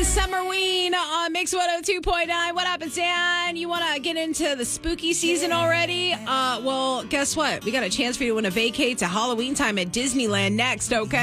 Summerween on Mix 102.9. What happens, Dan? You want to get into the spooky season already? Well, guess what? We got a chance for you to win a vacate to Halloween time at Disneyland next, okay?